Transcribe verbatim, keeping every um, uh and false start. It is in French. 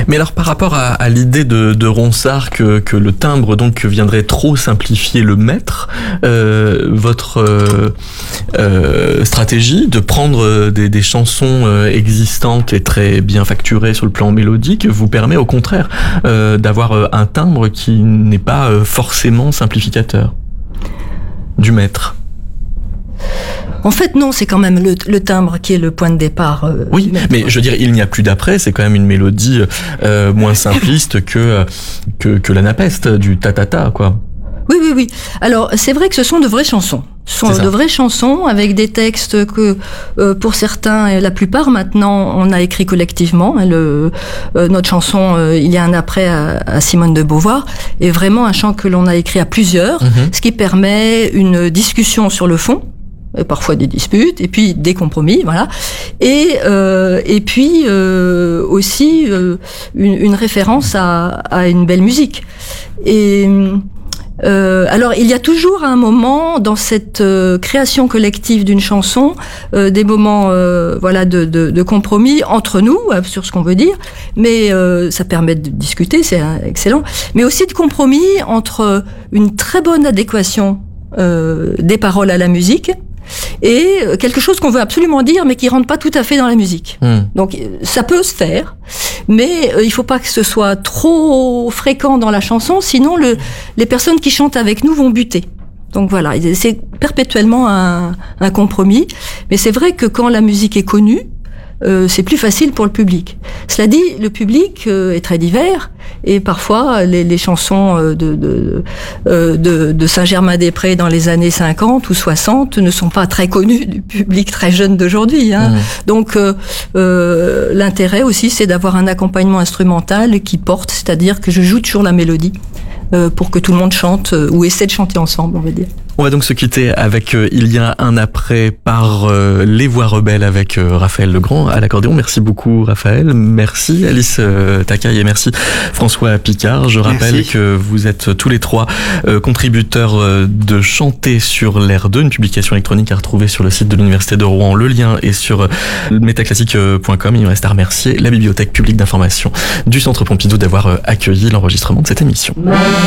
Mais alors par rapport à, à l'idée de, de Ronsard que, que le timbre donc viendrait trop simplifier le maître, euh, votre euh, euh, stratégie de prendre des, des chansons euh, existantes et très bien facturées sur le plan mélodique vous permet au contraire euh, d'avoir un timbre qui n'est pas euh, forcément simplificateur du maître. En fait, non, c'est quand même le, le timbre qui est le point de départ. Euh, oui, mais je veux dire, il n'y a plus d'après, c'est quand même une mélodie euh, moins simpliste que, que, que l'Anapeste, du ta-ta-ta, quoi. Oui, oui, oui. Alors, c'est vrai que ce sont de vraies chansons. Ce sont de vraies chansons avec des textes que, euh, pour certains, et la plupart maintenant, on a écrit collectivement. Le, euh, notre chanson euh, Il y a un après à, à Simone de Beauvoir est vraiment un chant que l'on a écrit à plusieurs, mm-hmm. ce qui permet une discussion sur le fond. Et parfois des disputes, et puis des compromis, voilà. Et euh, et puis euh, aussi euh, une, une référence à, à une belle musique. Et euh, alors il y a toujours un moment dans cette euh, création collective d'une chanson, euh, des moments euh, voilà de, de, de compromis entre nous euh, sur ce qu'on veut dire, mais euh, ça permet de discuter, c'est euh, excellent. Mais aussi de compromis entre une très bonne adéquation euh, des paroles à la musique. Et quelque chose qu'on veut absolument dire, mais qui rentre pas tout à fait dans la musique. Mmh. Donc, ça peut se faire, mais il faut pas que ce soit trop fréquent dans la chanson, sinon le, les personnes qui chantent avec nous vont buter. Donc voilà, c'est perpétuellement un, un compromis. Mais c'est vrai que quand la musique est connue, euh, c'est plus facile pour le public. Cela dit, le public euh, est très divers et parfois les, les chansons de, de, de, de, de Saint-Germain-des-Prés dans les années cinquante ou soixante ne sont pas très connues du public très jeune d'aujourd'hui. Hein. Mmh. Donc euh, euh, l'intérêt aussi, c'est d'avoir un accompagnement instrumental qui porte, c'est-à-dire que je joue toujours la mélodie euh, pour que tout le monde chante euh, ou essaie de chanter ensemble, on va dire. On va donc se quitter avec euh, Il y a un après par euh, Les Voix Rebelles avec euh, Raphaël Legrand à l'accordéon. Merci beaucoup Raphaël, merci Alice euh, Takai et merci François Picard. Je rappelle merci. que vous êtes tous les trois euh, contributeurs euh, de Chanter sur l'air deux, une publication électronique à retrouver sur le site de l'Université de Rouen. Le lien est sur euh, métaclassique point com. Il me reste à remercier la Bibliothèque publique d'information du Centre Pompidou d'avoir euh, accueilli l'enregistrement de cette émission.